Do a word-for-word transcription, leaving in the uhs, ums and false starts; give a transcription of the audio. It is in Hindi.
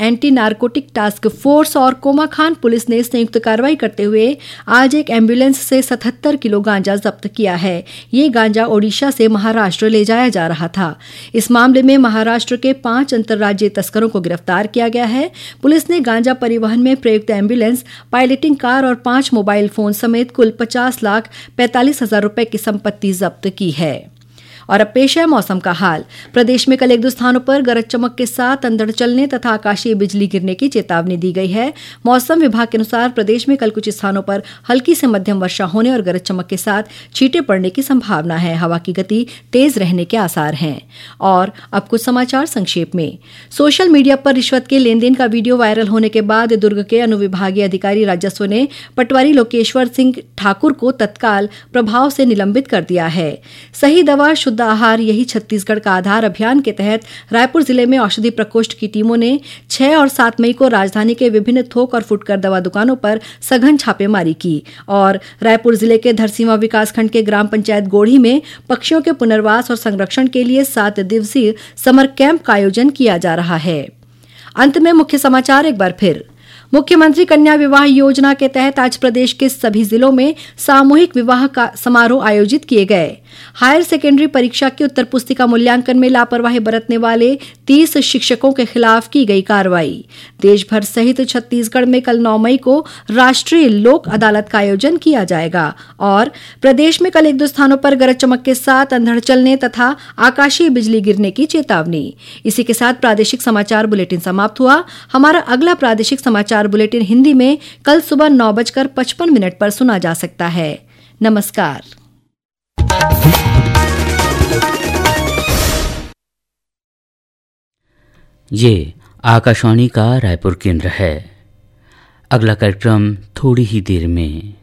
एंटी नारकोटिक टास्क फोर्स और कोमाखान पुलिस ने संयुक्त कार्रवाई करते हुए आज एक एम्बुलेंस से सतहत्तर किलो गांजा जब्त किया है। ये गांजा ओडिशा से महाराष्ट्र ले जाया जा रहा था। इस मामले में महाराष्ट्र के पांच अंतर्राज्यीय तस्करों को गिरफ्तार किया गया है। पुलिस ने गांजा परिवहन में प्रयुक्त एम्बुलेंस, पायलटिंग कार और पांच मोबाइल फोन समेत कुल पचास लाख पैंतालीस हजार रुपए की संपत्ति जब्त की है। और अब पेश है मौसम का हाल। प्रदेश में कल एक दो स्थानों पर गरज चमक के साथ अंधड़ चलने तथा आकाशीय बिजली गिरने की चेतावनी दी गई है। मौसम विभाग के अनुसार प्रदेश में कल कुछ स्थानों पर हल्की से मध्यम वर्षा होने और गरज चमक के साथ छींटे पड़ने की संभावना है। हवा की गति तेज रहने के आसार हैं। और अब कुछ समाचार संक्षेप में। सोशल मीडिया पर रिश्वत के लेन देन का वीडियो वायरल होने के बाद दुर्ग के अनुविभागीय अधिकारी राजस्व ने पटवारी लोकेश्वर सिंह ठाकुर को तत्काल प्रभाव से निलंबित कर दिया है। सही दवा शुद्ध आहार यही छत्तीसगढ़ का आधार अभियान के तहत रायपुर जिले में औषधि प्रकोष्ठ की टीमों ने छह और सात मई को राजधानी के विभिन्न थोक और फुटकर दवा दुकानों पर सघन छापेमारी की। और रायपुर जिले के धरसींवा विकासखंड के ग्राम पंचायत गोढ़ी में पक्षियों के पुनर्वास और संरक्षण के लिए सात दिवसीय समर कैंप का आयोजन किया जा रहा है। अंत में मुख्य समाचार एक बार फिर। मुख्यमंत्री कन्या विवाह योजना के तहत आज प्रदेश के सभी जिलों में सामूहिक विवाह का समारोह आयोजित किए गए। हायर सेकेंडरी परीक्षा की उत्तर पुस्तिका मूल्यांकन में लापरवाही बरतने वाले तीस शिक्षकों के खिलाफ की गई कार्रवाई। देश भर सहित छत्तीसगढ़ में कल नौ मई को राष्ट्रीय लोक अदालत का आयोजन किया जाएगा। और प्रदेश में कल एक दो स्थानों पर गरज चमक के साथ अंधड़ चलने तथा आकाशीय बिजली गिरने की चेतावनी। इसी के साथ प्रादेशिक समाचार बुलेटिन समाप्त हुआ। हमारा अगला प्रादेशिक समाचार बुलेटिन हिंदी में कल सुबह नौ बजकर पचपन मिनट पर सुना जा सकता है। नमस्कार। ये आकाशवाणी का रायपुर केंद्र है। अगला कार्यक्रम थोड़ी ही देर में।